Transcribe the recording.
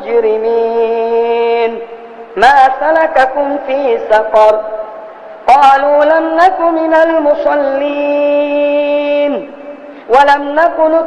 المجرمين ما سلككم في سقر قالوا لم نك من المصلين ولم نك